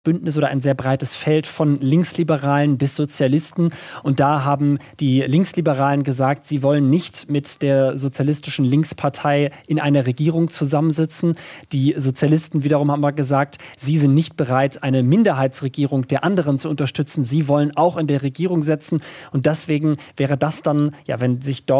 Bündnis oder ein sehr breites Feld von Linksliberalen bis Sozialisten. Und da haben die Linksliberalen gesagt, sie wollen nicht mit der sozialistischen Linkspartei in einer Regierung zusammensitzen. Die Sozialisten wiederum haben mal gesagt, sie sind nicht bereit, eine Minderheitsregierung der anderen zu unterstützen. Sie wollen auch in der Regierung sitzen. Und deswegen wäre das dann, ja, wenn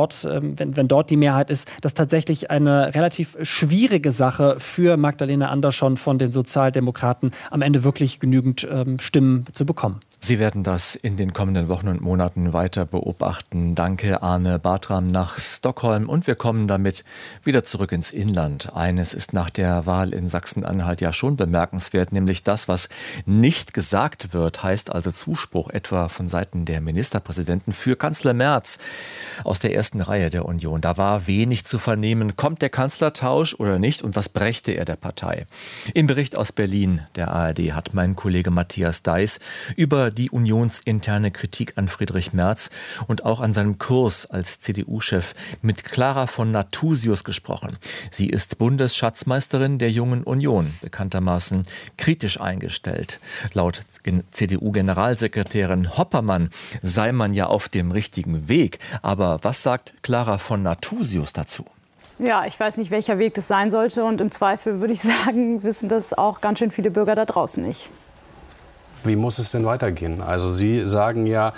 dort die Mehrheit ist, das tatsächlich eine relativ schwierige Sache für Magdalena Andersson von den Sozialdemokraten, am Ende wirklich genügend Stimmen zu bekommen. Sie werden das in den kommenden Wochen und Monaten weiter beobachten. Danke, Arne Bartram, nach Stockholm. Und wir kommen damit wieder zurück ins Inland. Eines ist nach der Wahl in Sachsen-Anhalt ja schon bemerkenswert, nämlich das, was nicht gesagt wird, heißt also Zuspruch etwa von Seiten der Ministerpräsidenten für Kanzler Merz aus der ersten Reihe der Union. Da war wenig zu vernehmen. Kommt der Kanzlertausch oder nicht? Und was brächte er der Partei? Im Bericht aus Berlin der ARD hat mein Kollege Matthias Deiß über die unionsinterne Kritik an Friedrich Merz und auch an seinem Kurs als CDU-Chef mit Clara von Nathusius gesprochen. Sie ist Bundesschatzmeisterin der Jungen Union, bekanntermaßen kritisch eingestellt. Laut CDU-Generalsekretärin Hoppermann sei man ja auf dem richtigen Weg. Aber was sagt Clara von Nathusius dazu? Ja, ich weiß nicht, welcher Weg das sein sollte. Und im Zweifel würde ich sagen, wissen das auch ganz schön viele Bürger da draußen nicht. Wie muss es denn weitergehen? Also Sie sagen ja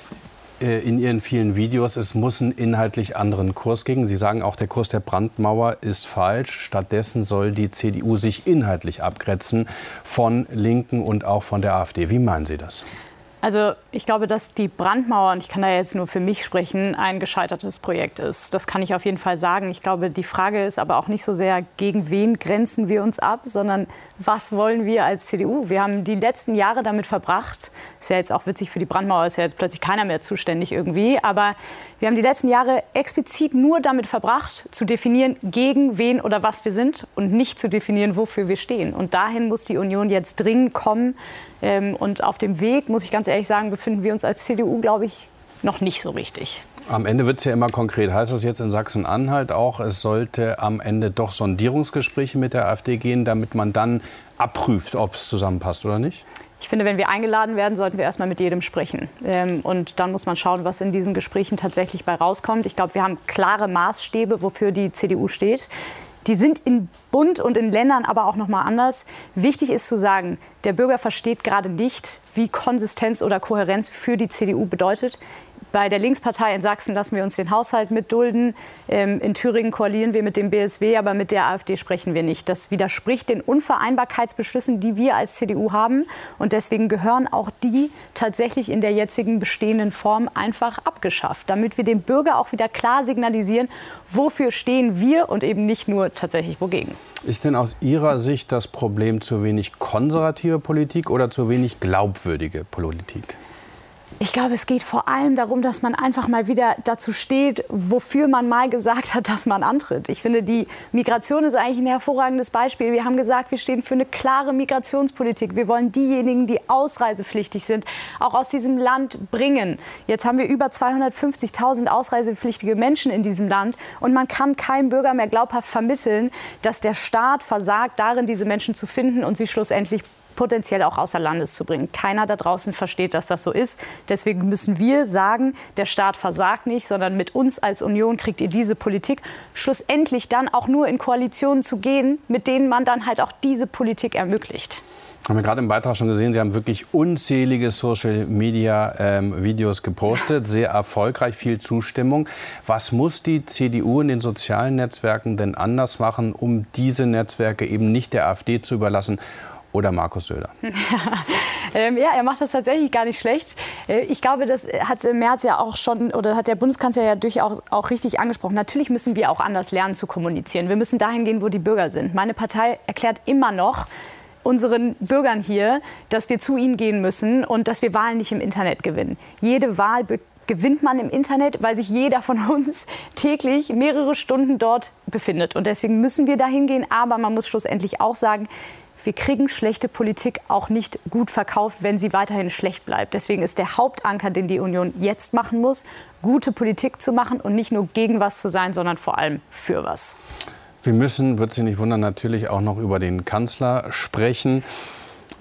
in Ihren vielen Videos, es muss einen inhaltlich anderen Kurs geben. Sie sagen auch, der Kurs der Brandmauer ist falsch. Stattdessen soll die CDU sich inhaltlich abgrenzen von Linken und auch von der AfD. Wie meinen Sie das? Also ich glaube, dass die Brandmauer, und ich kann da jetzt nur für mich sprechen, ein gescheitertes Projekt ist. Das kann ich auf jeden Fall sagen. Ich glaube, die Frage ist aber auch nicht so sehr, gegen wen grenzen wir uns ab, sondern was wollen wir als CDU? Wir haben die letzten Jahre damit verbracht, ist ja jetzt auch witzig für die Brandmauer, ist ja jetzt plötzlich keiner mehr zuständig irgendwie, aber wir haben die letzten Jahre explizit nur damit verbracht, zu definieren, gegen wen oder was wir sind und nicht zu definieren, wofür wir stehen. Und dahin muss die Union jetzt dringend kommen. Und auf dem Weg, muss ich ganz ehrlich sagen, befinden wir uns als CDU, glaube ich, noch nicht so richtig. Am Ende wird es ja immer konkret. Heißt das jetzt in Sachsen-Anhalt auch, es sollte am Ende doch Sondierungsgespräche mit der AfD gehen, damit man dann abprüft, ob es zusammenpasst oder nicht? Ich finde, wenn wir eingeladen werden, sollten wir erstmal mit jedem sprechen. Und dann muss man schauen, was in diesen Gesprächen tatsächlich bei rauskommt. Ich glaube, wir haben klare Maßstäbe, wofür die CDU steht. Die sind in Bund und in Ländern aber auch noch mal anders. Wichtig ist zu sagen, der Bürger versteht gerade nicht, wie Konsistenz oder Kohärenz für die CDU bedeutet. Bei der Linkspartei in Sachsen lassen wir uns den Haushalt mitdulden. In Thüringen koalieren wir mit dem BSW, aber mit der AfD sprechen wir nicht. Das widerspricht den Unvereinbarkeitsbeschlüssen, die wir als CDU haben. Und deswegen gehören auch die tatsächlich in der jetzigen bestehenden Form einfach abgeschafft, damit wir dem Bürger auch wieder klar signalisieren, wofür stehen wir und eben nicht nur tatsächlich wogegen. Ist denn aus Ihrer Sicht das Problem zu wenig konservative Politik oder zu wenig glaubwürdige Politik? Ich glaube, es geht vor allem darum, dass man einfach mal wieder dazu steht, wofür man mal gesagt hat, dass man antritt. Ich finde, die Migration ist eigentlich ein hervorragendes Beispiel. Wir haben gesagt, wir stehen für eine klare Migrationspolitik. Wir wollen diejenigen, die ausreisepflichtig sind, auch aus diesem Land bringen. Jetzt haben wir über 250.000 ausreisepflichtige Menschen in diesem Land. Und man kann keinem Bürger mehr glaubhaft vermitteln, dass der Staat versagt darin, diese Menschen zu finden und sie schlussendlich potenziell auch außer Landes zu bringen. Keiner da draußen versteht, dass das so ist. Deswegen müssen wir sagen, der Staat versagt nicht, sondern mit uns als Union kriegt ihr diese Politik. Schlussendlich dann auch nur in Koalitionen zu gehen, mit denen man dann halt auch diese Politik ermöglicht. Haben wir gerade im Beitrag schon gesehen, Sie haben wirklich unzählige Social-Media-Videos gepostet, sehr erfolgreich, viel Zustimmung. Was muss die CDU in den sozialen Netzwerken denn anders machen, um diese Netzwerke eben nicht der AfD zu überlassen? Oder Markus Söder? Ja, er macht das tatsächlich gar nicht schlecht. Ich glaube, das hat Merz ja auch schon, oder hat der Bundeskanzler ja durchaus auch richtig angesprochen. Natürlich müssen wir auch anders lernen zu kommunizieren. Wir müssen dahin gehen, wo die Bürger sind. Meine Partei erklärt immer noch unseren Bürgern hier, dass wir zu ihnen gehen müssen und dass wir Wahlen nicht im Internet gewinnen. Jede Wahl gewinnt man im Internet, weil sich jeder von uns täglich mehrere Stunden dort befindet. Und deswegen müssen wir dahin gehen. Aber man muss schlussendlich auch sagen, wir kriegen schlechte Politik auch nicht gut verkauft, wenn sie weiterhin schlecht bleibt. Deswegen ist der Hauptanker, den die Union jetzt machen muss, gute Politik zu machen und nicht nur gegen was zu sein, sondern vor allem für was. Wir müssen, wird Sie nicht wundern, natürlich auch noch über den Kanzler sprechen.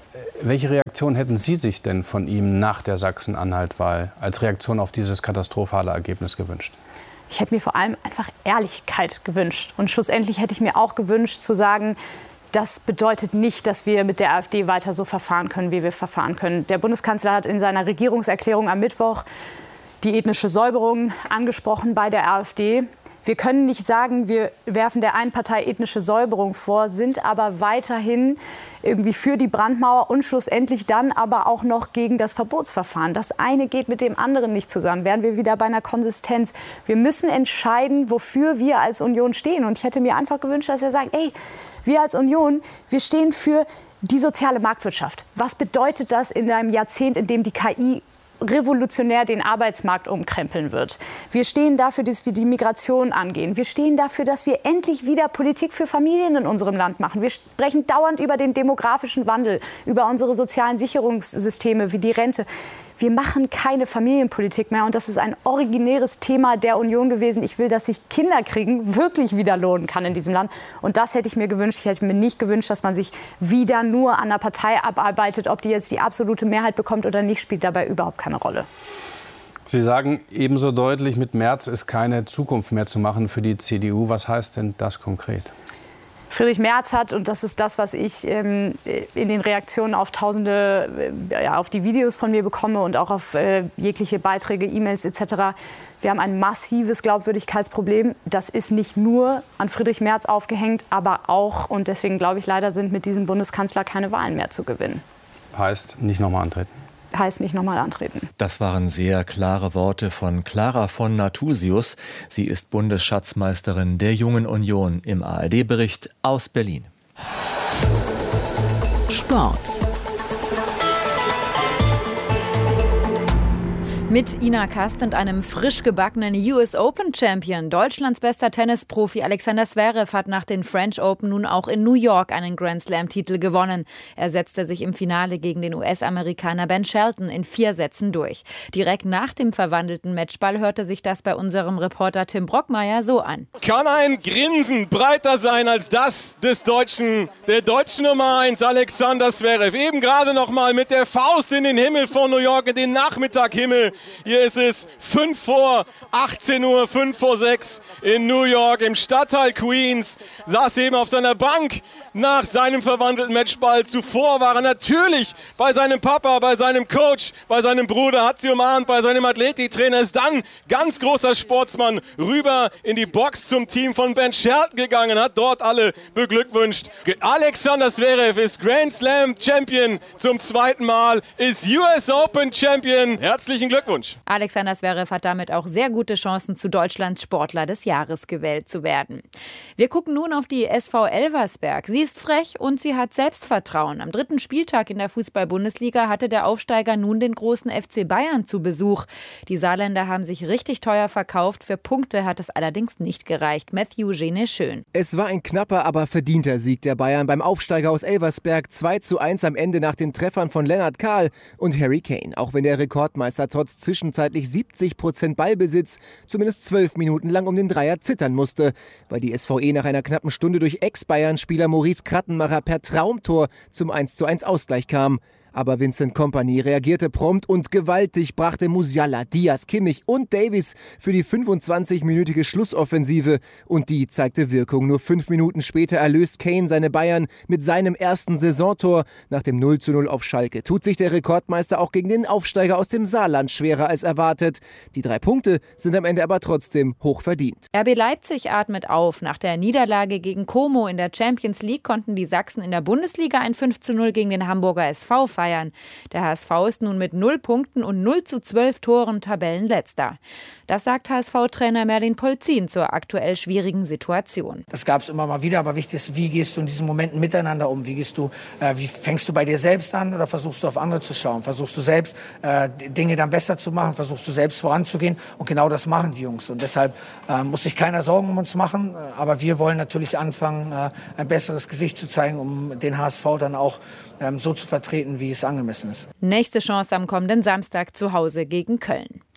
Welche Reaktion hätten Sie sich denn von ihm nach der Sachsen-Anhalt-Wahl als Reaktion auf dieses katastrophale Ergebnis gewünscht? Ich hätte mir vor allem einfach Ehrlichkeit gewünscht. Und schlussendlich hätte ich mir auch gewünscht zu sagen, das bedeutet nicht, dass wir mit der AfD weiter so verfahren können, wie wir verfahren können. Der Bundeskanzler hat in seiner Regierungserklärung am Mittwoch die ethnische Säuberung angesprochen bei der AfD. Wir können nicht sagen, wir werfen der einen Partei ethnische Säuberung vor, sind aber weiterhin irgendwie für die Brandmauer und schlussendlich dann aber auch noch gegen das Verbotsverfahren. Das eine geht mit dem anderen nicht zusammen. Wären wir wieder bei einer Konsistenz. Wir müssen entscheiden, wofür wir als Union stehen. Und ich hätte mir einfach gewünscht, dass er sagt, ey, wir als Union, wir stehen für die soziale Marktwirtschaft. Was bedeutet das in einem Jahrzehnt, in dem die KI revolutionär den Arbeitsmarkt umkrempeln wird? Wir stehen dafür, dass wir die Migration angehen. Wir stehen dafür, dass wir endlich wieder Politik für Familien in unserem Land machen. Wir sprechen dauernd über den demografischen Wandel, über unsere sozialen Sicherungssysteme wie die Rente. Wir machen keine Familienpolitik mehr und das ist ein originäres Thema der Union gewesen. Ich will, dass sich Kinderkriegen wirklich wieder lohnen kann in diesem Land. Und das hätte ich mir gewünscht. Ich hätte mir nicht gewünscht, dass man sich wieder nur an einer Partei abarbeitet. Ob die jetzt die absolute Mehrheit bekommt oder nicht, spielt dabei überhaupt keine Rolle. Sie sagen ebenso deutlich, mit Merz ist keine Zukunft mehr zu machen für die CDU. Was heißt denn das konkret? Friedrich Merz hat, und das ist das, was ich in den Reaktionen auf auf die Videos von mir bekomme und auch auf jegliche Beiträge, E-Mails etc. Wir haben ein massives Glaubwürdigkeitsproblem. Das ist nicht nur an Friedrich Merz aufgehängt, aber auch, und deswegen glaube ich leider, sind mit diesem Bundeskanzler keine Wahlen mehr zu gewinnen. Heißt, nicht nochmal antreten? Heißt nicht nochmal antreten. Das waren sehr klare Worte von Clara von Nathusius. Sie ist Bundesschatzmeisterin der Jungen Union im ARD-Bericht aus Berlin. Sport. Mit Ina Kast und einem frisch gebackenen US Open Champion. Deutschlands bester Tennisprofi Alexander Zverev hat nach den French Open nun auch in New York einen Grand Slam-Titel gewonnen. Er setzte sich im Finale gegen den US-Amerikaner Ben Shelton in 4 Sätzen durch. Direkt nach dem verwandelten Matchball hörte sich das bei unserem Reporter Tim Brockmeier so an. Kann ein Grinsen breiter sein als das der deutschen Nummer 1 Alexander Zverev. Eben gerade noch mal mit der Faust in den Himmel von New York, in den Nachmittaghimmel. Hier ist es 5 vor 18 Uhr, 5 vor 6 in New York im Stadtteil Queens. Saß eben auf seiner Bank nach seinem verwandelten Matchball. Zuvor war er natürlich bei seinem Papa, bei seinem Coach, bei seinem Bruder, hat sie umarmt, bei seinem Athletiktrainer. Ist dann ganz großer Sportsmann rüber in die Box zum Team von Ben Shelton gegangen, hat dort alle beglückwünscht. Alexander Zverev ist Grand Slam Champion zum 2. Mal, ist US Open Champion. Herzlichen Glückwunsch. Alexander Zverev hat damit auch sehr gute Chancen, zu Deutschlands Sportler des Jahres gewählt zu werden. Wir gucken nun auf die SV Elversberg. Sie ist frech und sie hat Selbstvertrauen. Am 3. Spieltag in der Fußball-Bundesliga hatte der Aufsteiger nun den großen FC Bayern zu Besuch. Die Saarländer haben sich richtig teuer verkauft. Für Punkte hat es allerdings nicht gereicht. Matthew Gene-Schön. Es war ein knapper, aber verdienter Sieg der Bayern beim Aufsteiger aus Elversberg. 2:1 am Ende nach den Treffern von Lennart Kahl und Harry Kane. Auch wenn der Rekordmeister trotz zwischenzeitlich 70% Ballbesitz zumindest 12 Minuten lang um den Dreier zittern musste, weil die SVE nach einer knappen Stunde durch Ex-Bayern-Spieler Maurice Krattenmacher per Traumtor zum 1:1 Ausgleich kam. Aber Vincent Kompany reagierte prompt und gewaltig, brachte Musiala, Diaz, Kimmich und Davies für die 25-minütige Schlussoffensive. Und die zeigte Wirkung. Nur 5 Minuten später erlöst Kane seine Bayern mit seinem ersten Saisontor. Nach dem 0:0 auf Schalke tut sich der Rekordmeister auch gegen den Aufsteiger aus dem Saarland schwerer als erwartet. Die 3 Punkte sind am Ende aber trotzdem hoch verdient. RB Leipzig atmet auf. Nach der Niederlage gegen Como in der Champions League konnten die Sachsen in der Bundesliga ein 5:0 gegen den Hamburger SV feiern. Der HSV ist nun mit 0 Punkten und 0:12 Toren Tabellenletzter. Das sagt HSV-Trainer Merlin Polzin zur aktuell schwierigen Situation. Das gab es immer mal wieder, aber wichtig ist, wie gehst du in diesen Momenten miteinander um? Wie fängst du bei dir selbst an oder versuchst du auf andere zu schauen? Versuchst du selbst Dinge dann besser zu machen? Versuchst du selbst voranzugehen? Und genau das machen die Jungs. Und deshalb muss sich keiner Sorgen um uns machen. Aber wir wollen natürlich anfangen, ein besseres Gesicht zu zeigen, um den HSV dann auch so zu vertreten, wie es angemessen ist. Nächste Chance am kommenden Samstag zu Hause gegen Köln.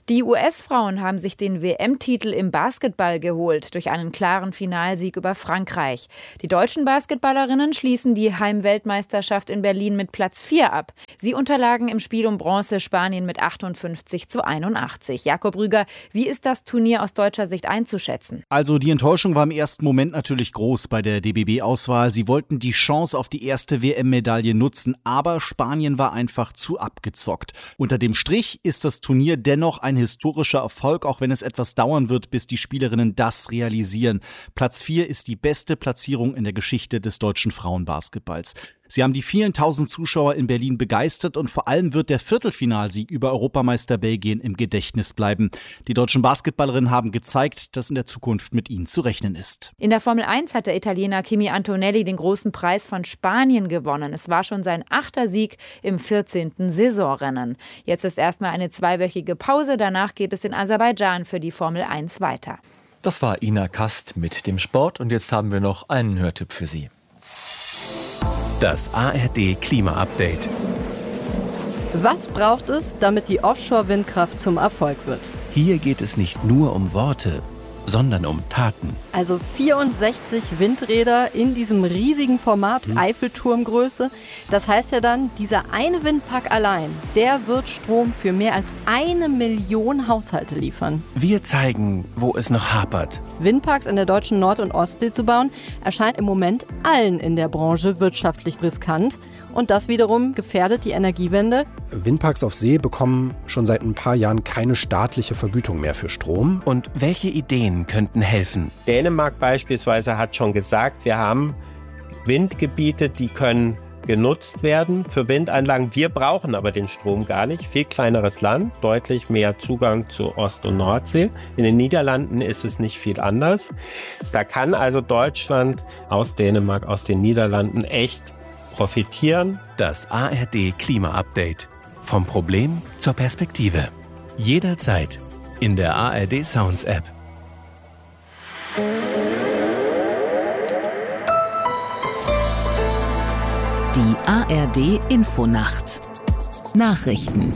Die US-Frauen haben sich den WM-Titel im Basketball geholt durch einen klaren Finalsieg über Frankreich. Die deutschen Basketballerinnen schließen die Heimweltmeisterschaft in Berlin mit Platz 4 ab. Sie unterlagen im Spiel um Bronze Spanien mit 58-81. Jakob Rüger, wie ist das Turnier aus deutscher Sicht einzuschätzen? Also die Enttäuschung war im ersten Moment natürlich groß bei der DBB-Auswahl. Sie wollten die Chance auf die erste WM-Medaille nutzen, aber Spanien war einfach zu abgezockt. Unter dem Strich ist das Turnier dennoch ein historischer Erfolg, auch wenn es etwas dauern wird, bis die Spielerinnen das realisieren. Platz 4 ist die beste Platzierung in der Geschichte des deutschen Frauenbasketballs. Sie haben die vielen tausend Zuschauer in Berlin begeistert und vor allem wird der Viertelfinalsieg über Europameister Belgien im Gedächtnis bleiben. Die deutschen Basketballerinnen haben gezeigt, dass in der Zukunft mit ihnen zu rechnen ist. In der Formel 1 hat der Italiener Kimi Antonelli den großen Preis von Spanien gewonnen. Es war schon sein 8. Sieg im 14. Saisonrennen. Jetzt ist erstmal eine 2-wöchige Pause. Danach geht es in Aserbaidschan für die Formel 1 weiter. Das war Ina Kast mit dem Sport und jetzt haben wir noch einen Hörtipp für Sie. Das ARD Klima-Update. Was braucht es, damit die Offshore-Windkraft zum Erfolg wird? Hier geht es nicht nur um Worte, sondern um Taten. Also 64 Windräder in diesem riesigen Format, Eiffelturmgröße. Das heißt ja dann, dieser eine Windpark allein, der wird Strom für mehr als 1 Million Haushalte liefern. Wir zeigen, wo es noch hapert. Windparks in der deutschen Nord- und Ostsee zu bauen, erscheint im Moment allen in der Branche wirtschaftlich riskant. Und das wiederum gefährdet die Energiewende. Windparks auf See bekommen schon seit ein paar Jahren keine staatliche Vergütung mehr für Strom. Und welche Ideen könnten helfen? Dänemark beispielsweise hat schon gesagt, wir haben Windgebiete, die können genutzt werden für Windanlagen. Wir brauchen aber den Strom gar nicht. Viel kleineres Land, deutlich mehr Zugang zu Ost- und Nordsee. In den Niederlanden ist es nicht viel anders. Da kann also Deutschland aus Dänemark, aus den Niederlanden echt profitieren. Das ARD Klima-Update. Vom Problem zur Perspektive. Jederzeit in der ARD Sounds App. Die ARD Infonacht. Nachrichten.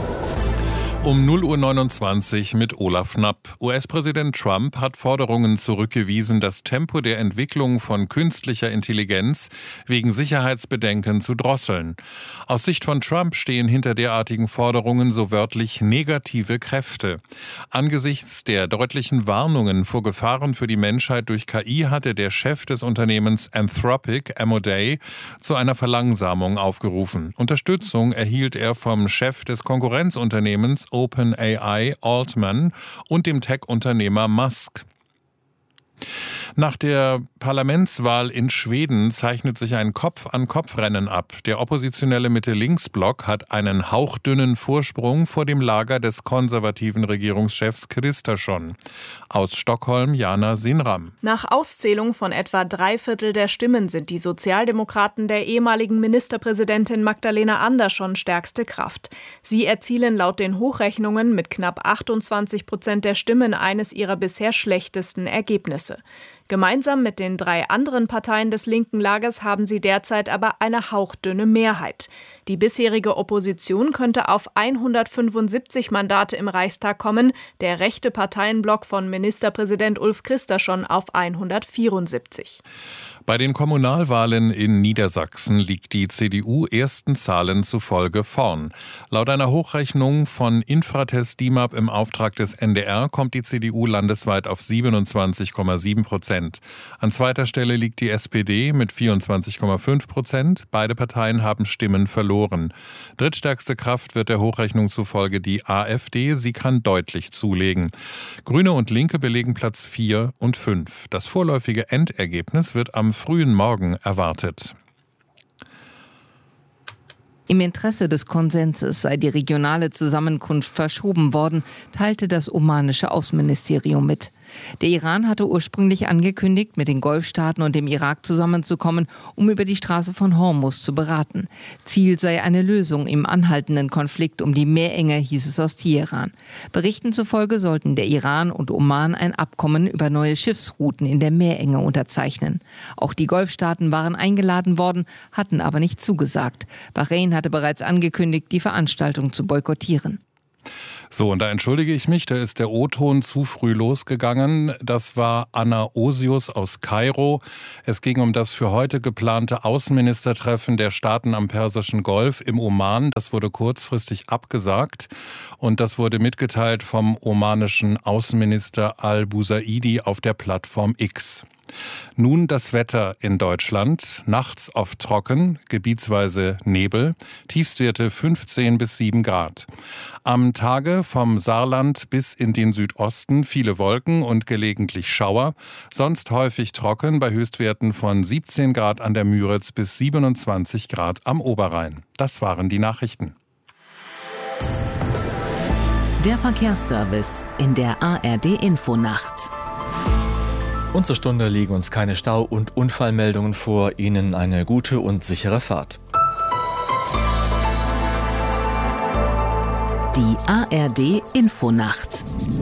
Um 0:29 Uhr mit Olaf Knapp. US-Präsident Trump hat Forderungen zurückgewiesen, das Tempo der Entwicklung von künstlicher Intelligenz wegen Sicherheitsbedenken zu drosseln. Aus Sicht von Trump stehen hinter derartigen Forderungen so wörtlich negative Kräfte. Angesichts der deutlichen Warnungen vor Gefahren für die Menschheit durch KI hatte der Chef des Unternehmens Anthropic, Amodei, zu einer Verlangsamung aufgerufen. Unterstützung erhielt er vom Chef des Konkurrenzunternehmens OpenAI, Altman, und dem Tech-Unternehmer Musk. Nach der Parlamentswahl in Schweden zeichnet sich ein Kopf-an-Kopf-Rennen ab. Der oppositionelle Mitte-Links-Block hat einen hauchdünnen Vorsprung vor dem Lager des konservativen Regierungschefs Kristersson. Aus Stockholm Jana Sinram. Nach Auszählung von etwa 3/4 der Stimmen sind die Sozialdemokraten der ehemaligen Ministerpräsidentin Magdalena Andersson stärkste Kraft. Sie erzielen laut den Hochrechnungen mit knapp 28% der Stimmen eines ihrer bisher schlechtesten Ergebnisse. Gemeinsam mit den 3 anderen Parteien des linken Lagers haben sie derzeit aber eine hauchdünne Mehrheit. Die bisherige Opposition könnte auf 175 Mandate im Reichstag kommen, der rechte Parteienblock von Ministerpräsident Ulf Kristersson auf 174. Bei den Kommunalwahlen in Niedersachsen liegt die CDU ersten Zahlen zufolge vorn. Laut einer Hochrechnung von Infratest DIMAP im Auftrag des NDR kommt die CDU landesweit auf 27,7%. An zweiter Stelle liegt die SPD mit 24,5%. Beide Parteien haben Stimmen verloren. Drittstärkste Kraft wird der Hochrechnung zufolge die AfD. Sie kann deutlich zulegen. Grüne und Linke belegen Platz 4 und 5. Das vorläufige Endergebnis wird am frühen Morgen erwartet. Im Interesse des Konsenses sei die regionale Zusammenkunft verschoben worden, teilte das omanische Außenministerium mit. Der Iran hatte ursprünglich angekündigt, mit den Golfstaaten und dem Irak zusammenzukommen, um über die Straße von Hormuz zu beraten. Ziel sei eine Lösung im anhaltenden Konflikt um die Meerenge, hieß es aus Teheran. Berichten zufolge sollten der Iran und Oman ein Abkommen über neue Schiffsrouten in der Meerenge unterzeichnen. Auch die Golfstaaten waren eingeladen worden, hatten aber nicht zugesagt. Bahrain hatte bereits angekündigt, die Veranstaltung zu boykottieren. So, und da entschuldige ich mich, da ist der O-Ton zu früh losgegangen. Das war Anna Osius aus Kairo. Es ging um das für heute geplante Außenministertreffen der Staaten am Persischen Golf im Oman. Das wurde kurzfristig abgesagt und das wurde mitgeteilt vom omanischen Außenminister Al-Busaidi auf der Plattform X. Nun das Wetter in Deutschland. Nachts oft trocken, gebietsweise Nebel, Tiefstwerte 15 bis 7 Grad. Am Tage vom Saarland bis in den Südosten viele Wolken und gelegentlich Schauer. Sonst häufig trocken bei Höchstwerten von 17 Grad an der Müritz bis 27 Grad am Oberrhein. Das waren die Nachrichten. Der Verkehrsservice in der ARD-Infonacht. Und zur Stunde liegen uns keine Stau- und Unfallmeldungen vor. Ihnen eine gute und sichere Fahrt. Die ARD-Infonacht.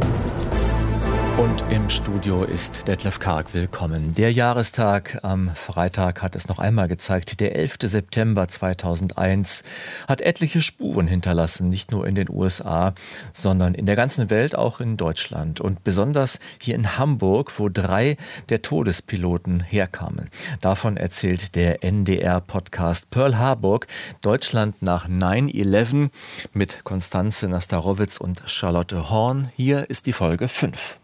Und im Studio ist Detlef Karg. Willkommen. Der Jahrestag am Freitag hat es noch einmal gezeigt. Der 11. September 2001 hat etliche Spuren hinterlassen, nicht nur in den USA, sondern in der ganzen Welt, auch in Deutschland. Und besonders hier in Hamburg, wo 3 der Todespiloten herkamen. Davon erzählt der NDR-Podcast Pearl Harbor, Deutschland nach 9/11 mit Konstanze Nastarowitz und Charlotte Horn. Hier ist die Folge 5.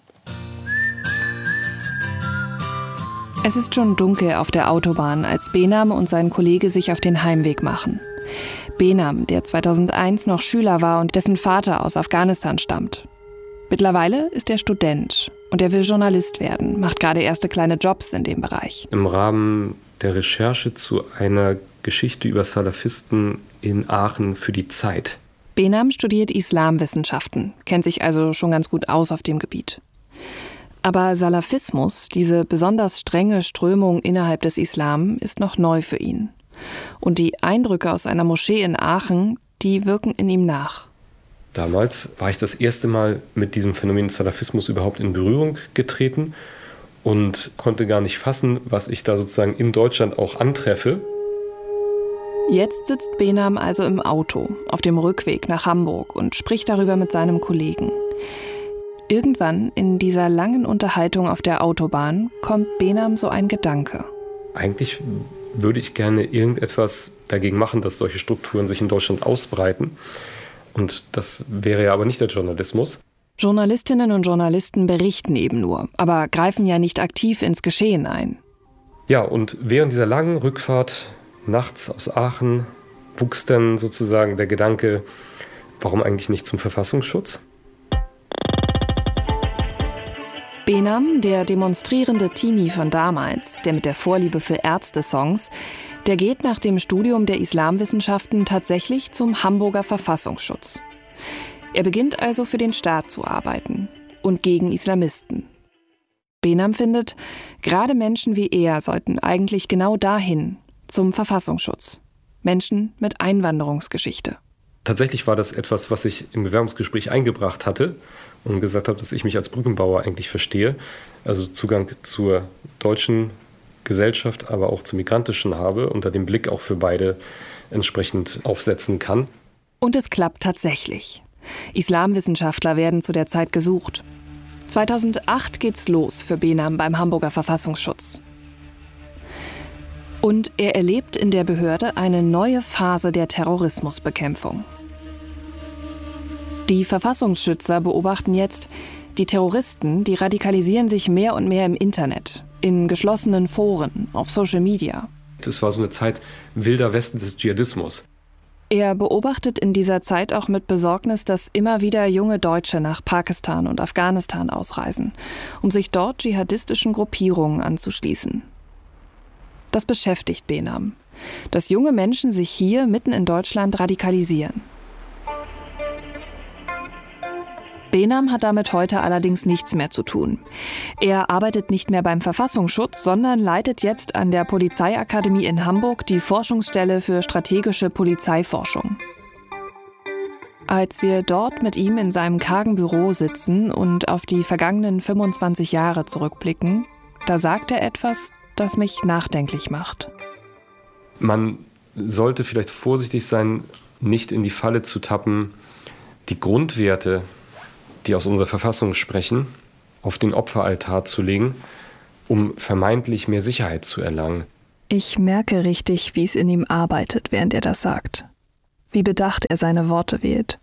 Es ist schon dunkel auf der Autobahn, als Behnam und sein Kollege sich auf den Heimweg machen. Behnam, der 2001 noch Schüler war und dessen Vater aus Afghanistan stammt. Mittlerweile ist er Student und er will Journalist werden, macht gerade erste kleine Jobs in dem Bereich. Im Rahmen der Recherche zu einer Geschichte über Salafisten in Aachen für die Zeit. Behnam studiert Islamwissenschaften, kennt sich also schon ganz gut aus auf dem Gebiet. Aber Salafismus, diese besonders strenge Strömung innerhalb des Islam, ist noch neu für ihn. Und die Eindrücke aus einer Moschee in Aachen, die wirken in ihm nach. Damals war ich das erste Mal mit diesem Phänomen Salafismus überhaupt in Berührung getreten und konnte gar nicht fassen, was ich da sozusagen in Deutschland auch antreffe. Jetzt sitzt Behnam also im Auto, auf dem Rückweg nach Hamburg und spricht darüber mit seinem Kollegen. Irgendwann in dieser langen Unterhaltung auf der Autobahn kommt Behnam so ein Gedanke. Eigentlich würde ich gerne irgendetwas dagegen machen, dass solche Strukturen sich in Deutschland ausbreiten. Und das wäre ja aber nicht der Journalismus. Journalistinnen und Journalisten berichten eben nur, aber greifen ja nicht aktiv ins Geschehen ein. Ja, und während dieser langen Rückfahrt nachts aus Aachen wuchs dann sozusagen der Gedanke, warum eigentlich nicht zum Verfassungsschutz? Behnam, der demonstrierende Teenie von damals, der mit der Vorliebe für Ärzte-Songs, der geht nach dem Studium der Islamwissenschaften tatsächlich zum Hamburger Verfassungsschutz. Er beginnt also für den Staat zu arbeiten und gegen Islamisten. Behnam findet, gerade Menschen wie er sollten eigentlich genau dahin, zum Verfassungsschutz. Menschen mit Einwanderungsgeschichte. Tatsächlich war das etwas, was ich im Bewerbungsgespräch eingebracht hatte und gesagt habe, dass ich mich als Brückenbauer eigentlich verstehe. Also Zugang zur deutschen Gesellschaft, aber auch zur migrantischen habe, unter dem Blick auch für beide entsprechend aufsetzen kann. Und es klappt tatsächlich. Islamwissenschaftler werden zu der Zeit gesucht. 2008 geht's los für Behnam beim Hamburger Verfassungsschutz. Und er erlebt in der Behörde eine neue Phase der Terrorismusbekämpfung. Die Verfassungsschützer beobachten jetzt, die Terroristen, die radikalisieren sich mehr und mehr im Internet, in geschlossenen Foren, auf Social Media. Es war so eine Zeit wilder Westen des Dschihadismus. Er beobachtet in dieser Zeit auch mit Besorgnis, dass immer wieder junge Deutsche nach Pakistan und Afghanistan ausreisen, um sich dort dschihadistischen Gruppierungen anzuschließen. Das beschäftigt Behnam, dass junge Menschen sich hier mitten in Deutschland radikalisieren. Behnam hat damit heute allerdings nichts mehr zu tun. Er arbeitet nicht mehr beim Verfassungsschutz, sondern leitet jetzt an der Polizeiakademie in Hamburg die Forschungsstelle für strategische Polizeiforschung. Als wir dort mit ihm in seinem kargen Büro sitzen und auf die vergangenen 25 Jahre zurückblicken, da sagt er etwas, das mich nachdenklich macht. Man sollte vielleicht vorsichtig sein, nicht in die Falle zu tappen, die Grundwerte die aus unserer Verfassung sprechen, auf den Opferaltar zu legen, um vermeintlich mehr Sicherheit zu erlangen. Ich merke richtig, wie es in ihm arbeitet, während er das sagt. Wie bedacht er seine Worte wählt.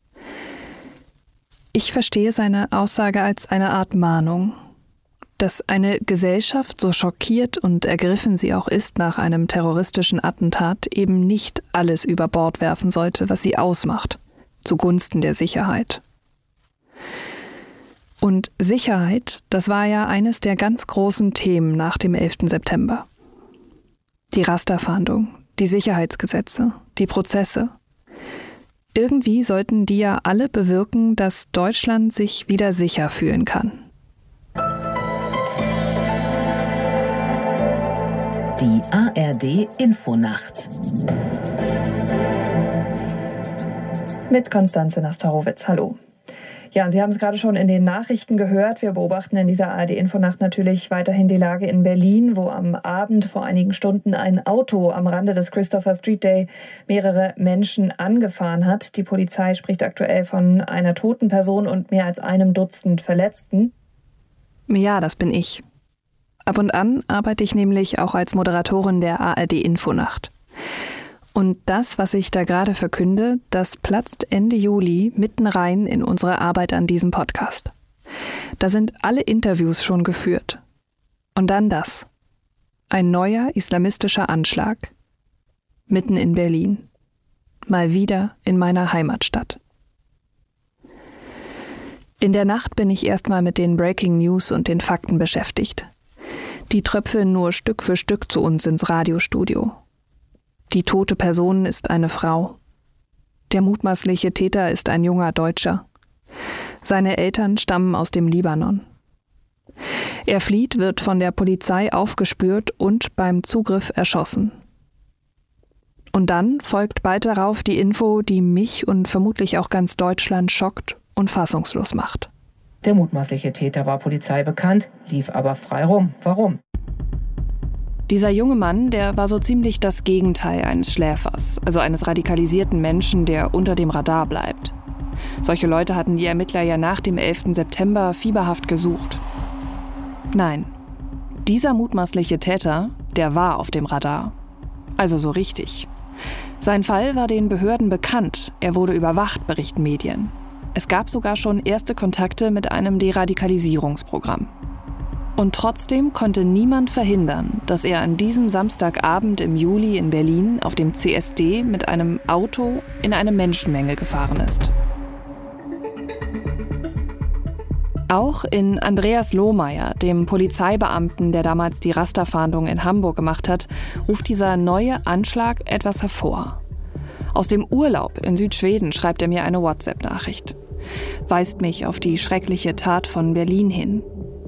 Ich verstehe seine Aussage als eine Art Mahnung, dass eine Gesellschaft, so schockiert und ergriffen sie auch ist nach einem terroristischen Attentat, eben nicht alles über Bord werfen sollte, was sie ausmacht, zugunsten der Sicherheit. Und Sicherheit, das war ja eines der ganz großen Themen nach dem 11. September. Die Rasterfahndung, die Sicherheitsgesetze, die Prozesse. Irgendwie sollten die ja alle bewirken, dass Deutschland sich wieder sicher fühlen kann. Die ARD Infonacht. Mit Konstanze Nastarowitz. Hallo. Ja, und Sie haben es gerade schon in den Nachrichten gehört. Wir beobachten in dieser ARD-Infonacht natürlich weiterhin die Lage in Berlin, wo am Abend vor einigen Stunden ein Auto am Rande des Christopher Street Day mehrere Menschen angefahren hat. Die Polizei spricht aktuell von einer toten Person und mehr als einem Dutzend Verletzten. Ja, das bin ich. Ab und an arbeite ich nämlich auch als Moderatorin der ARD-Infonacht. Und das, was ich da gerade verkünde, das platzt Ende Juli mitten rein in unsere Arbeit an diesem Podcast. Da sind alle Interviews schon geführt. Und dann das. Ein neuer islamistischer Anschlag. Mitten in Berlin. Mal wieder in meiner Heimatstadt. In der Nacht bin ich erstmal mit den Breaking News und den Fakten beschäftigt. Die tröpfeln nur Stück für Stück zu uns ins Radiostudio. Die tote Person ist eine Frau. Der mutmaßliche Täter ist ein junger Deutscher. Seine Eltern stammen aus dem Libanon. Er flieht, wird von der Polizei aufgespürt und beim Zugriff erschossen. Und dann folgt bald darauf die Info, die mich und vermutlich auch ganz Deutschland schockt und fassungslos macht. Der mutmaßliche Täter war Polizei bekannt, lief aber frei rum. Warum? Dieser junge Mann, der war so ziemlich das Gegenteil eines Schläfers, also eines radikalisierten Menschen, der unter dem Radar bleibt. Solche Leute hatten die Ermittler ja nach dem 11. September fieberhaft gesucht. Nein, dieser mutmaßliche Täter, der war auf dem Radar. Also so richtig. Sein Fall war den Behörden bekannt, er wurde überwacht, berichten Medien. Es gab sogar schon erste Kontakte mit einem Deradikalisierungsprogramm. Und trotzdem konnte niemand verhindern, dass er an diesem Samstagabend im Juli in Berlin auf dem CSD mit einem Auto in eine Menschenmenge gefahren ist. Auch in Andreas Lohmeier, dem Polizeibeamten, der damals die Rasterfahndung in Hamburg gemacht hat, ruft dieser neue Anschlag etwas hervor. Aus dem Urlaub in Südschweden schreibt er mir eine WhatsApp-Nachricht. Weist mich auf die schreckliche Tat von Berlin hin.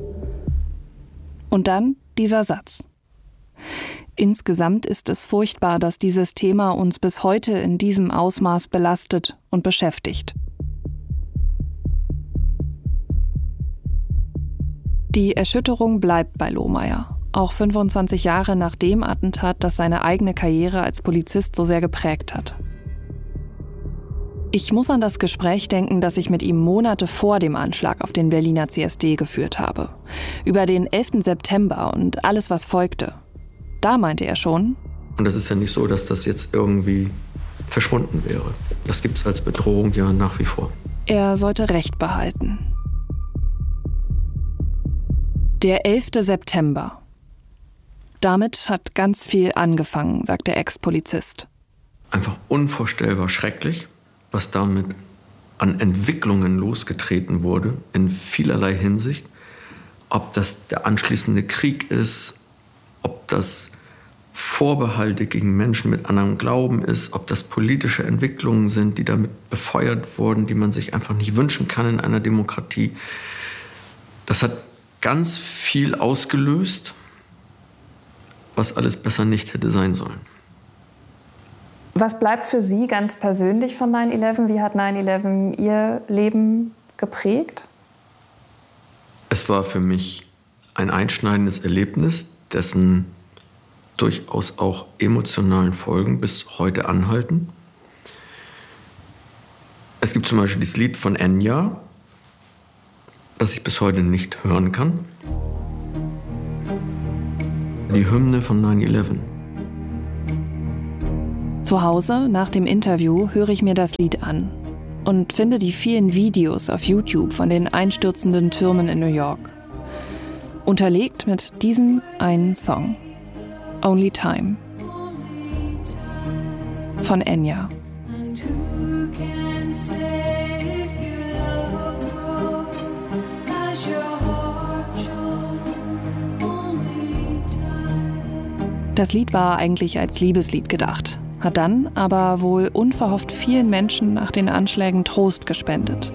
Und dann dieser Satz. Insgesamt ist es furchtbar, dass dieses Thema uns bis heute in diesem Ausmaß belastet und beschäftigt. Die Erschütterung bleibt bei Lohmeier, auch 25 Jahre nach dem Attentat, das seine eigene Karriere als Polizist so sehr geprägt hat. Ich muss an das Gespräch denken, das ich mit ihm Monate vor dem Anschlag auf den Berliner CSD geführt habe. Über den 11. September und alles, was folgte. Da meinte er schon: Und es ist ja nicht so, dass das jetzt irgendwie verschwunden wäre. Das gibt es als Bedrohung ja nach wie vor. Er sollte Recht behalten. Der 11. September. Damit hat ganz viel angefangen, sagt der Ex-Polizist. Einfach unvorstellbar schrecklich, was damit an Entwicklungen losgetreten wurde, in vielerlei Hinsicht. Ob das der anschließende Krieg ist, ob das Vorbehalte gegen Menschen mit anderem Glauben ist, ob das politische Entwicklungen sind, die damit befeuert wurden, die man sich einfach nicht wünschen kann in einer Demokratie. Das hat ganz viel ausgelöst, was alles besser nicht hätte sein sollen. Was bleibt für Sie ganz persönlich von 9/11? Wie hat 9/11 Ihr Leben geprägt? Es war für mich ein einschneidendes Erlebnis, dessen durchaus auch emotionalen Folgen bis heute anhalten. Es gibt zum Beispiel das Lied von Enya, das ich bis heute nicht hören kann. Die Hymne von 9/11. Zu Hause, nach dem Interview, höre ich mir das Lied an und finde die vielen Videos auf YouTube von den einstürzenden Türmen in New York. Unterlegt mit diesem einen Song. Only Time. Von Enya. Das Lied war eigentlich als Liebeslied gedacht, hat dann aber wohl unverhofft vielen Menschen nach den Anschlägen Trost gespendet.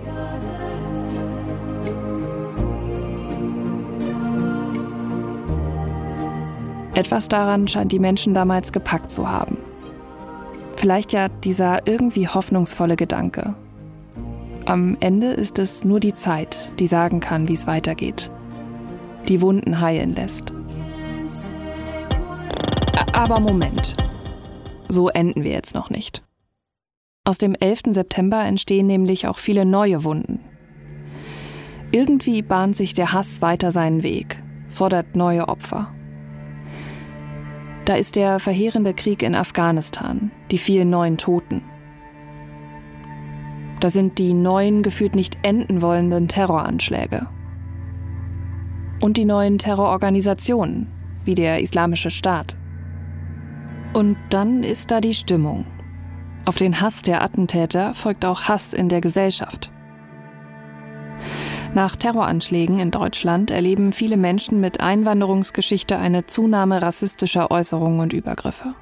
Etwas daran scheint die Menschen damals gepackt zu haben. Vielleicht ja dieser irgendwie hoffnungsvolle Gedanke. Am Ende ist es nur die Zeit, die sagen kann, wie es weitergeht. Die Wunden heilen lässt. Aber Moment. So enden wir jetzt noch nicht. Aus dem 11. September entstehen nämlich auch viele neue Wunden. Irgendwie bahnt sich der Hass weiter seinen Weg, fordert neue Opfer. Da ist der verheerende Krieg in Afghanistan, die vielen neuen Toten. Da sind die neuen, gefühlt nicht enden wollenden Terroranschläge. Und die neuen Terrororganisationen, wie der Islamische Staat. Und dann ist da die Stimmung. Auf den Hass der Attentäter folgt auch Hass in der Gesellschaft. Nach Terroranschlägen in Deutschland erleben viele Menschen mit Einwanderungsgeschichte eine Zunahme rassistischer Äußerungen und Übergriffe.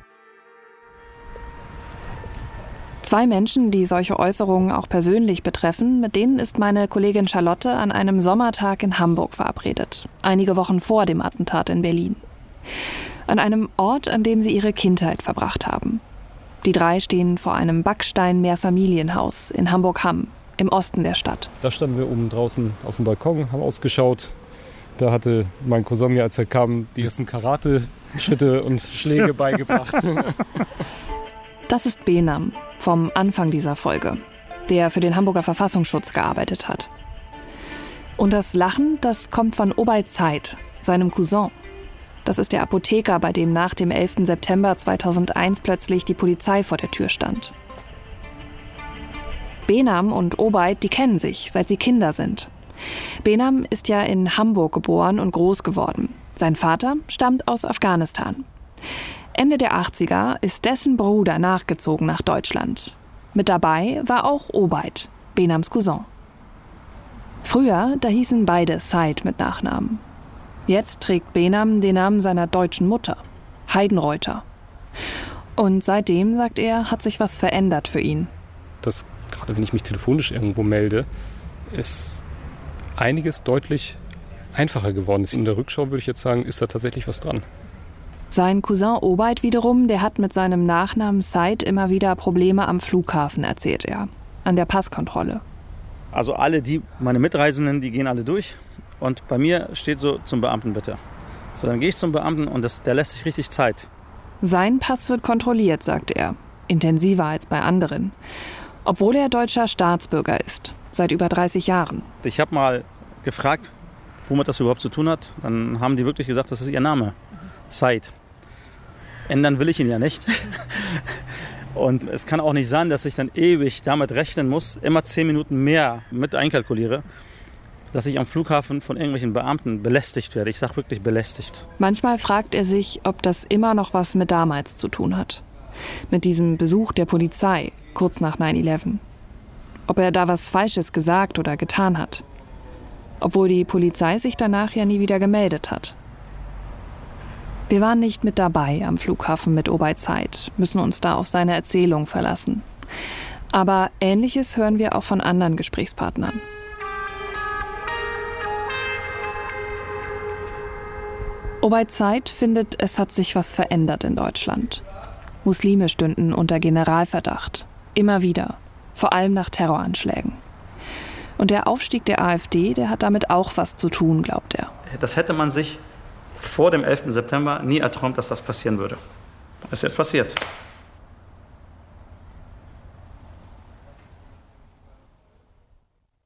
2 Menschen, die solche Äußerungen auch persönlich betreffen, mit denen ist meine Kollegin Charlotte an einem Sommertag in Hamburg verabredet, einige Wochen vor dem Attentat in Berlin. An einem Ort, an dem sie ihre Kindheit verbracht haben. Die 3 stehen vor einem Backstein-Mehrfamilienhaus in Hamburg-Hamm, im Osten der Stadt. Da standen wir oben draußen auf dem Balkon, haben ausgeschaut. Da hatte mein Cousin mir, als er kam, die ersten Karate-Schritte und Schläge beigebracht. Das ist Behnam vom Anfang dieser Folge, der für den Hamburger Verfassungsschutz gearbeitet hat. Und das Lachen, das kommt von Obaid Said, seinem Cousin. Das ist der Apotheker, bei dem nach dem 11. September 2001 plötzlich die Polizei vor der Tür stand. Behnam und Obaid, die kennen sich, seit sie Kinder sind. Behnam ist ja in Hamburg geboren und groß geworden. Sein Vater stammt aus Afghanistan. Ende der 80er ist dessen Bruder nachgezogen nach Deutschland. Mit dabei war auch Obaid, Behnams Cousin. Früher, da hießen beide Said mit Nachnamen. Jetzt trägt Behnam den Namen seiner deutschen Mutter, Heidenreuther. Und seitdem, sagt er, hat sich was verändert für ihn. Dass gerade wenn ich mich telefonisch irgendwo melde, ist einiges deutlich einfacher geworden. In der Rückschau würde ich jetzt sagen, ist da tatsächlich was dran. Sein Cousin Obaid wiederum, der hat mit seinem Nachnamen Said immer wieder Probleme am Flughafen, erzählt er, an der Passkontrolle. Also meine Mitreisenden, die gehen alle durch. Und bei mir steht so, zum Beamten bitte. So, dann gehe ich zum Beamten und der lässt sich richtig Zeit. Sein Pass wird kontrolliert, sagt er. Intensiver als bei anderen. Obwohl er deutscher Staatsbürger ist, seit über 30 Jahren. Ich habe mal gefragt, womit das überhaupt zu tun hat. Dann haben die wirklich gesagt, das ist ihr Name. Said. Ändern will ich ihn ja nicht. Und es kann auch nicht sein, dass ich dann ewig damit rechnen muss, immer 10 Minuten mehr mit einkalkuliere, dass ich am Flughafen von irgendwelchen Beamten belästigt werde. Ich sage wirklich belästigt. Manchmal fragt er sich, ob das immer noch was mit damals zu tun hat. Mit diesem Besuch der Polizei, kurz nach 9/11. Ob er da was Falsches gesagt oder getan hat. Obwohl die Polizei sich danach ja nie wieder gemeldet hat. Wir waren nicht mit dabei am Flughafen mit Obaid Said, müssen uns da auf seine Erzählung verlassen. Aber Ähnliches hören wir auch von anderen Gesprächspartnern. Obaid Said findet, es hat sich was verändert in Deutschland. Muslime stünden unter Generalverdacht. Immer wieder. Vor allem nach Terroranschlägen. Und der Aufstieg der AfD, der hat damit auch was zu tun, glaubt er. Das hätte man sich vor dem 11. September nie erträumt, dass das passieren würde. Das ist jetzt passiert.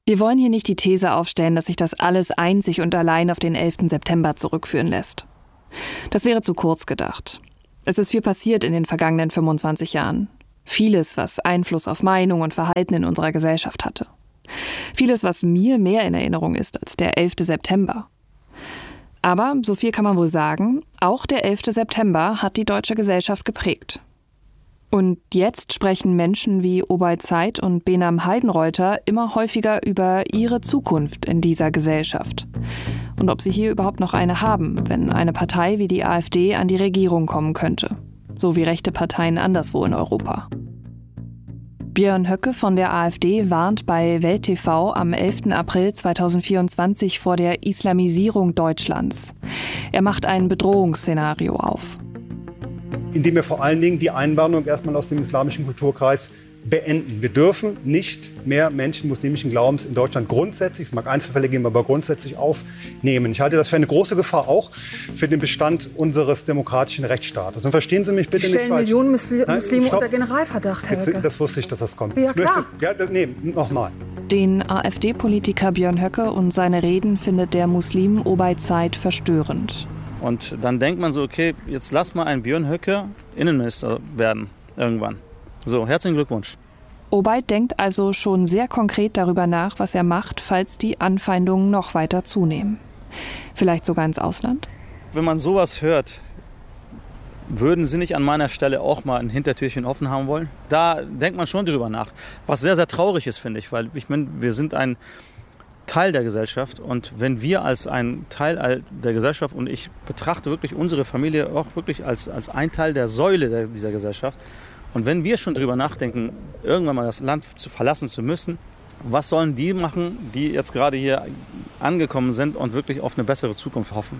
Wir wollen hier nicht die These aufstellen, dass sich das alles einzig und allein auf den 11. September zurückführen lässt. Das wäre zu kurz gedacht. Es ist viel passiert in den vergangenen 25 Jahren. Vieles, was Einfluss auf Meinung und Verhalten in unserer Gesellschaft hatte. Vieles, was mir mehr in Erinnerung ist als der 11. September. Aber, so viel kann man wohl sagen, auch der 11. September hat die deutsche Gesellschaft geprägt. Und jetzt sprechen Menschen wie Obaid Said und Behnam Heidenreuther immer häufiger über ihre Zukunft in dieser Gesellschaft. Und ob sie hier überhaupt noch eine haben, wenn eine Partei wie die AfD an die Regierung kommen könnte. So wie rechte Parteien anderswo in Europa. Björn Höcke von der AfD warnt bei Welt TV am 11. April 2024 vor der Islamisierung Deutschlands. Er macht ein Bedrohungsszenario auf. Indem wir vor allen Dingen die Einwanderung erstmal aus dem islamischen Kulturkreis beenden. Wir dürfen nicht mehr Menschen muslimischen Glaubens in Deutschland grundsätzlich, es mag Einzelfälle geben, aber grundsätzlich aufnehmen. Ich halte das für eine große Gefahr auch für den Bestand unseres demokratischen Rechtsstaates. Und verstehen Sie mich bitte Sie nicht falsch. Millionen Muslime unter Generalverdacht, Herr Höcke. Das wusste ich, dass das kommt. Ja, klar. Nochmal. Den AfD-Politiker Björn Höcke und seine Reden findet der Muslim Obaid Said verstörend. Und dann denkt man so, okay, jetzt lass mal einen Björn Höcke Innenminister werden, irgendwann. So, herzlichen Glückwunsch. Obaid denkt also schon sehr konkret darüber nach, was er macht, falls die Anfeindungen noch weiter zunehmen. Vielleicht sogar ins Ausland? Wenn man sowas hört, würden Sie nicht an meiner Stelle auch mal ein Hintertürchen offen haben wollen? Da denkt man schon drüber nach. Was sehr, sehr traurig ist, finde ich, weil ich meine, wir sind ein Teil der Gesellschaft und wenn wir als ein Teil der Gesellschaft, und ich betrachte wirklich unsere Familie auch wirklich als ein Teil der Säule dieser Gesellschaft, und wenn wir schon drüber nachdenken, irgendwann mal das Land verlassen zu müssen, was sollen die machen, die jetzt gerade hier angekommen sind und wirklich auf eine bessere Zukunft hoffen?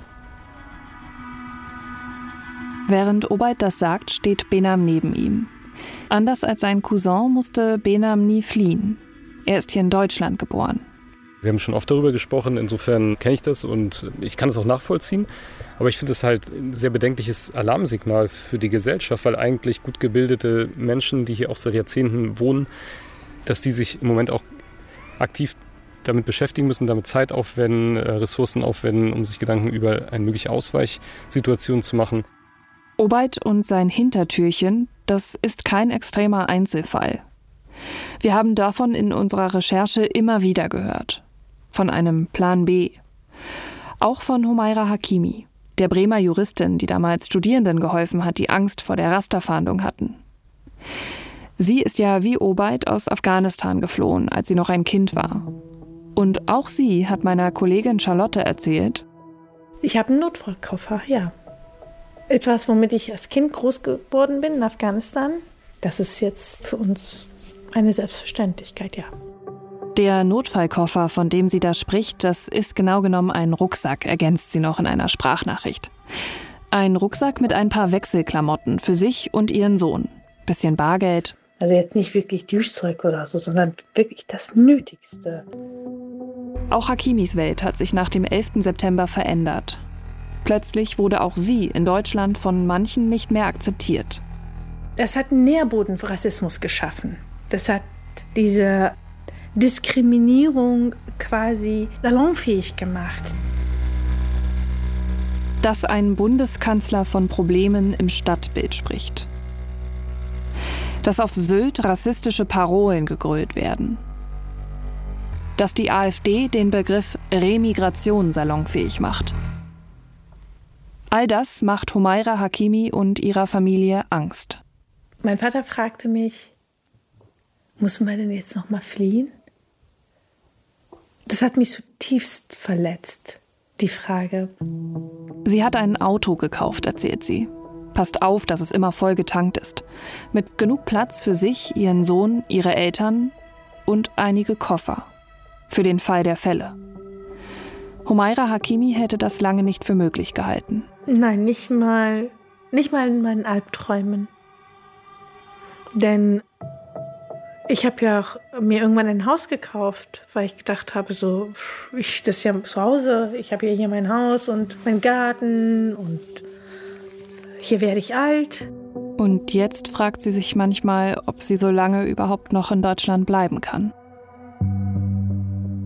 Während Obaid das sagt, steht Behnam neben ihm. Anders als sein Cousin musste Behnam nie fliehen. Er ist hier in Deutschland geboren. Wir haben schon oft darüber gesprochen, insofern kenne ich das und ich kann es auch nachvollziehen. Aber ich finde es halt ein sehr bedenkliches Alarmsignal für die Gesellschaft, weil eigentlich gut gebildete Menschen, die hier auch seit Jahrzehnten wohnen, dass die sich im Moment auch aktiv damit beschäftigen müssen, damit Zeit aufwenden, Ressourcen aufwenden, um sich Gedanken über eine mögliche Ausweichsituation zu machen. Obaid und sein Hintertürchen, das ist kein extremer Einzelfall. Wir haben davon in unserer Recherche immer wieder gehört. Von einem Plan B. Auch von Humaira Hakimi, der Bremer Juristin, die damals Studierenden geholfen hat, die Angst vor der Rasterfahndung hatten. Sie ist ja wie Obaid aus Afghanistan geflohen, als sie noch ein Kind war. Und auch sie hat meiner Kollegin Charlotte erzählt: Ich habe einen Notfallkoffer, ja. Etwas, womit ich als Kind groß geworden bin in Afghanistan. Das ist jetzt für uns eine Selbstverständlichkeit, ja. Der Notfallkoffer, von dem sie da spricht, das ist genau genommen ein Rucksack, ergänzt sie noch in einer Sprachnachricht. Ein Rucksack mit ein paar Wechselklamotten für sich und ihren Sohn. Bisschen Bargeld. Also jetzt nicht wirklich Duschzeug oder so, sondern wirklich das Nötigste. Auch Hakimis Welt hat sich nach dem 11. September verändert. Plötzlich wurde auch sie in Deutschland von manchen nicht mehr akzeptiert. Das hat einen Nährboden für Rassismus geschaffen. Das hat diese Diskriminierung quasi salonfähig gemacht. Dass ein Bundeskanzler von Problemen im Stadtbild spricht. Dass auf Sylt rassistische Parolen gegrölt werden. Dass die AfD den Begriff Remigration salonfähig macht. All das macht Humaira Hakimi und ihrer Familie Angst. Mein Vater fragte mich, muss man denn jetzt noch mal fliehen? Das hat mich zutiefst verletzt, die Frage. Sie hat ein Auto gekauft, erzählt sie. Passt auf, dass es immer voll getankt ist. Mit genug Platz für sich, ihren Sohn, ihre Eltern und einige Koffer. Für den Fall der Fälle. Humaira Hakimi hätte das lange nicht für möglich gehalten. Nein, nicht mal in meinen Albträumen. Denn ich habe ja auch mir irgendwann ein Haus gekauft, weil ich gedacht habe, das ist ja zu Hause, ich habe ja hier mein Haus und meinen Garten und hier werde ich alt. Und jetzt fragt sie sich manchmal, ob sie so lange überhaupt noch in Deutschland bleiben kann.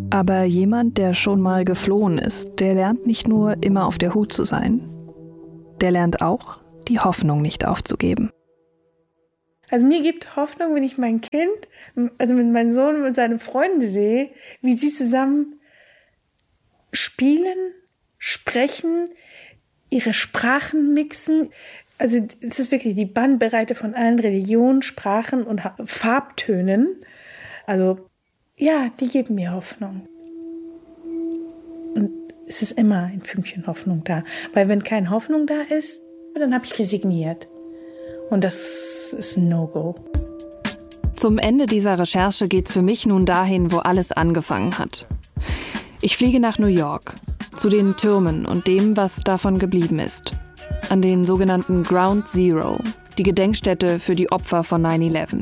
Aber jemand, der schon mal geflohen ist, der lernt nicht nur immer auf der Hut zu sein. Der lernt auch, die Hoffnung nicht aufzugeben. Also mir gibt Hoffnung, wenn ich mein Kind, also mit meinem Sohn und seine Freunde sehe, wie sie zusammen spielen, sprechen, ihre Sprachen mixen. Also es ist wirklich die Bandbreite von allen Religionen, Sprachen und Farbtönen. Also ja, die geben mir Hoffnung. Und es ist immer ein Fünkchen Hoffnung da. Weil wenn keine Hoffnung da ist, dann habe ich resigniert. Und das ist ein No-Go. Zum Ende dieser Recherche geht's für mich nun dahin, wo alles angefangen hat. Ich fliege nach New York, zu den Türmen und dem, was davon geblieben ist. An den sogenannten Ground Zero, die Gedenkstätte für die Opfer von 9/11.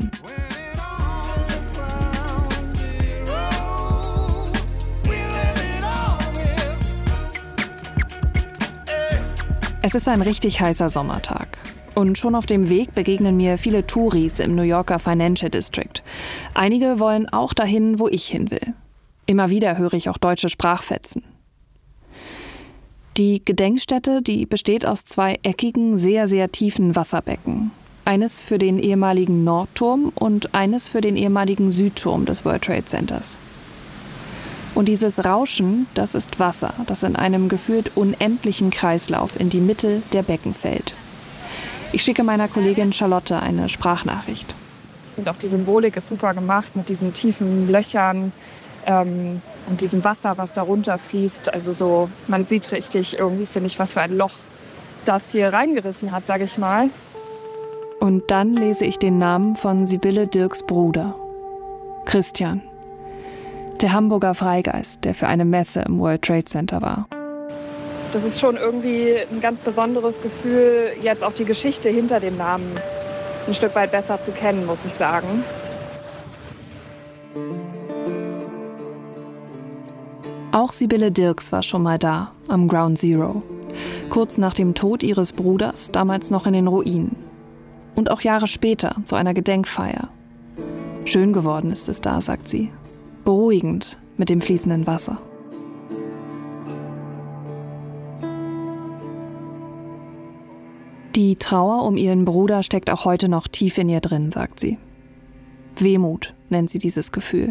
Es ist ein richtig heißer Sommertag. Und schon auf dem Weg begegnen mir viele Touris im New Yorker Financial District. Einige wollen auch dahin, wo ich hin will. Immer wieder höre ich auch deutsche Sprachfetzen. Die Gedenkstätte, die besteht aus 2 eckigen, sehr, sehr tiefen Wasserbecken. Eines für den ehemaligen Nordturm und eines für den ehemaligen Südturm des World Trade Centers. Und dieses Rauschen, das ist Wasser, das in einem gefühlt unendlichen Kreislauf in die Mitte der Becken fällt. Ich schicke meiner Kollegin Charlotte eine Sprachnachricht. Und auch die Symbolik ist super gemacht mit diesen tiefen Löchern und diesem Wasser, was da runterfließt. Also so, man sieht richtig irgendwie, finde ich, was für ein Loch das hier reingerissen hat, sage ich mal. Und dann lese ich den Namen von Sibylle Dirks Bruder, Christian. Der Hamburger Freigeist, der für eine Messe im World Trade Center war. Das ist schon irgendwie ein ganz besonderes Gefühl, jetzt auch die Geschichte hinter dem Namen ein Stück weit besser zu kennen, muss ich sagen. Auch Sibylle Dirks war schon mal da, am Ground Zero. Kurz nach dem Tod ihres Bruders, damals noch in den Ruinen. Und auch Jahre später, zu einer Gedenkfeier. Schön geworden ist es da, sagt sie. Beruhigend mit dem fließenden Wasser. Die Trauer um ihren Bruder steckt auch heute noch tief in ihr drin, sagt sie. Wehmut nennt sie dieses Gefühl.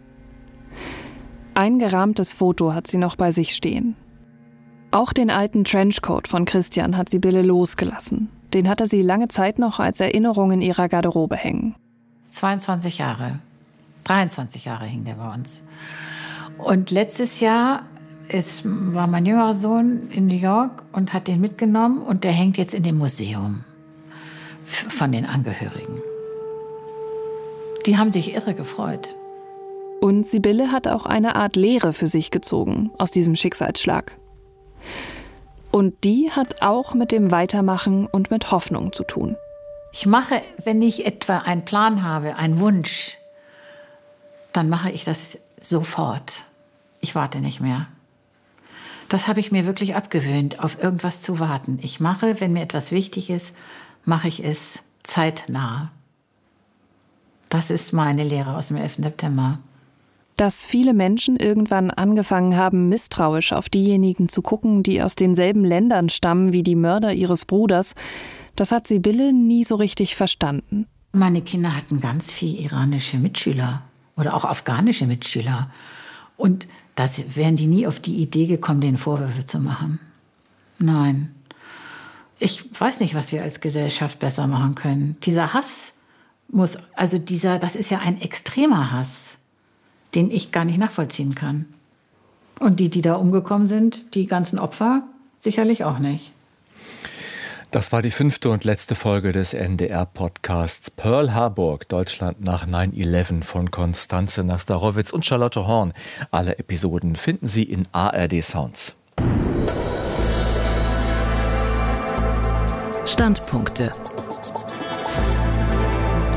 Ein gerahmtes Foto hat sie noch bei sich stehen. Auch den alten Trenchcoat von Christian hat Sibylle losgelassen. Den hatte sie lange Zeit noch als Erinnerung in ihrer Garderobe hängen. 22 Jahre. 23 Jahre hing der bei uns. Und letztes Jahr war mein jüngerer Sohn in New York und hat den mitgenommen und der hängt jetzt in dem Museum von den Angehörigen. Die haben sich irre gefreut. Und Sibylle hat auch eine Art Lehre für sich gezogen aus diesem Schicksalsschlag. Und die hat auch mit dem Weitermachen und mit Hoffnung zu tun. Ich mache, wenn ich etwa einen Plan habe, einen Wunsch, dann mache ich das sofort. Ich warte nicht mehr. Das habe ich mir wirklich abgewöhnt, auf irgendwas zu warten. Ich mache, wenn mir etwas wichtig ist, mache ich es zeitnah. Das ist meine Lehre aus dem 11. September. Dass viele Menschen irgendwann angefangen haben, misstrauisch auf diejenigen zu gucken, die aus denselben Ländern stammen wie die Mörder ihres Bruders, das hat Sibylle nie so richtig verstanden. Meine Kinder hatten ganz viele iranische Mitschüler oder auch afghanische Mitschüler. Und das wären die nie auf die Idee gekommen, denen Vorwürfe zu machen. Nein. Ich weiß nicht, was wir als Gesellschaft besser machen können. Dieser Hass das ist ja ein extremer Hass, den ich gar nicht nachvollziehen kann. Und die da umgekommen sind, die ganzen Opfer, sicherlich auch nicht. Das war die 5. und letzte Folge des NDR-Podcasts Pearl Harbor, Deutschland nach 9/11 von Konstanze Nastarowitz und Charlotte Horn. Alle Episoden finden Sie in ARD Sounds. Standpunkte.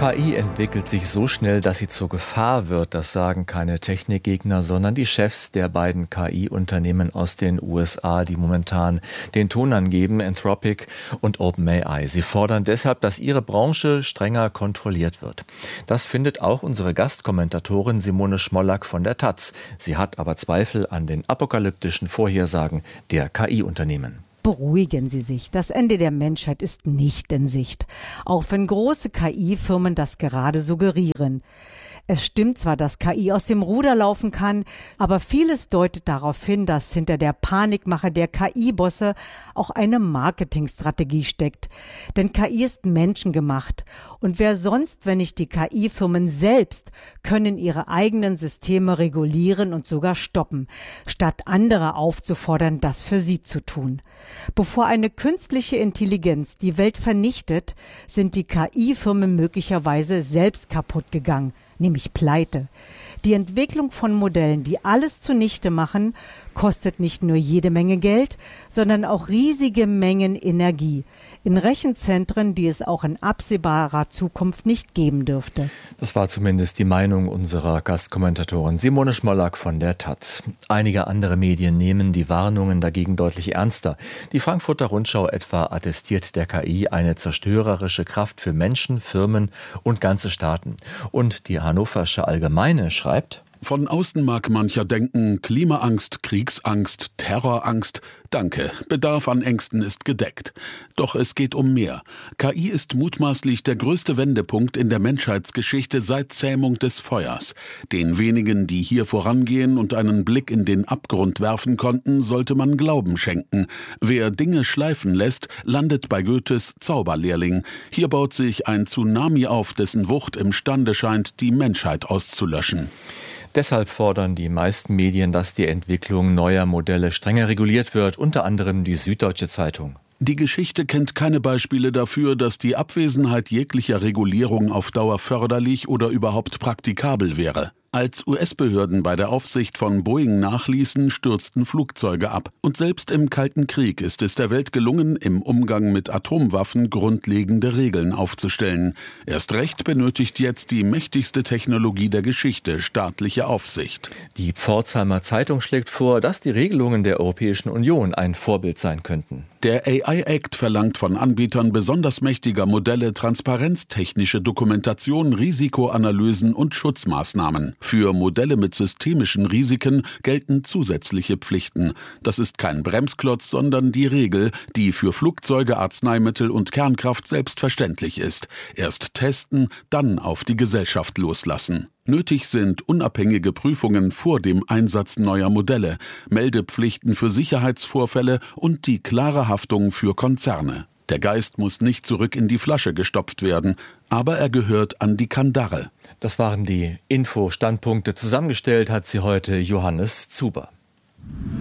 KI entwickelt sich so schnell, dass sie zur Gefahr wird. Das sagen keine Technikgegner, sondern die Chefs der beiden KI-Unternehmen aus den USA, die momentan den Ton angeben, Anthropic und OpenAI. Sie fordern deshalb, dass ihre Branche strenger kontrolliert wird. Das findet auch unsere Gastkommentatorin Simone Schmollack von der taz. Sie hat aber Zweifel an den apokalyptischen Vorhersagen der KI-Unternehmen. Beruhigen Sie sich, das Ende der Menschheit ist nicht in Sicht, auch wenn große KI-Firmen das gerade suggerieren. Es stimmt zwar, dass KI aus dem Ruder laufen kann, aber vieles deutet darauf hin, dass hinter der Panikmache der KI-Bosse auch eine Marketingstrategie steckt. Denn KI ist menschengemacht. Und wer sonst, wenn nicht die KI-Firmen selbst, können ihre eigenen Systeme regulieren und sogar stoppen, statt andere aufzufordern, das für sie zu tun. Bevor eine künstliche Intelligenz die Welt vernichtet, sind die KI-Firmen möglicherweise selbst kaputt gegangen, nämlich pleite. Die Entwicklung von Modellen, die alles zunichte machen, kostet nicht nur jede Menge Geld, sondern auch riesige Mengen Energie. In Rechenzentren, die es auch in absehbarer Zukunft nicht geben dürfte. Das war zumindest die Meinung unserer Gastkommentatorin Simone Schmollack von der taz. Einige andere Medien nehmen die Warnungen dagegen deutlich ernster. Die Frankfurter Rundschau etwa attestiert der KI eine zerstörerische Kraft für Menschen, Firmen und ganze Staaten. Und die Hannoversche Allgemeine schreibt: Von außen mag mancher denken, Klimaangst, Kriegsangst, Terrorangst. Danke, Bedarf an Ängsten ist gedeckt. Doch es geht um mehr. KI ist mutmaßlich der größte Wendepunkt in der Menschheitsgeschichte seit Zähmung des Feuers. Den wenigen, die hier vorangehen und einen Blick in den Abgrund werfen konnten, sollte man Glauben schenken. Wer Dinge schleifen lässt, landet bei Goethes Zauberlehrling. Hier baut sich ein Tsunami auf, dessen Wucht imstande scheint, die Menschheit auszulöschen. Deshalb fordern die meisten Medien, dass die Entwicklung neuer Modelle strenger reguliert wird, unter anderem die Süddeutsche Zeitung. Die Geschichte kennt keine Beispiele dafür, dass die Abwesenheit jeglicher Regulierung auf Dauer förderlich oder überhaupt praktikabel wäre. Als US-Behörden bei der Aufsicht von Boeing nachließen, stürzten Flugzeuge ab. Und selbst im Kalten Krieg ist es der Welt gelungen, im Umgang mit Atomwaffen grundlegende Regeln aufzustellen. Erst recht benötigt jetzt die mächtigste Technologie der Geschichte staatliche Aufsicht. Die Pforzheimer Zeitung schlägt vor, dass die Regelungen der Europäischen Union ein Vorbild sein könnten. Der AI-Act verlangt von Anbietern besonders mächtiger Modelle Transparenz, technische Dokumentation, Risikoanalysen und Schutzmaßnahmen. Für Modelle mit systemischen Risiken gelten zusätzliche Pflichten. Das ist kein Bremsklotz, sondern die Regel, die für Flugzeuge, Arzneimittel und Kernkraft selbstverständlich ist. Erst testen, dann auf die Gesellschaft loslassen. Nötig sind unabhängige Prüfungen vor dem Einsatz neuer Modelle, Meldepflichten für Sicherheitsvorfälle und die klare Haftung für Konzerne. Der Geist muss nicht zurück in die Flasche gestopft werden, aber er gehört an die Kandare. Das waren die Info-Standpunkte. Zusammengestellt hat sie heute Johannes Zuber.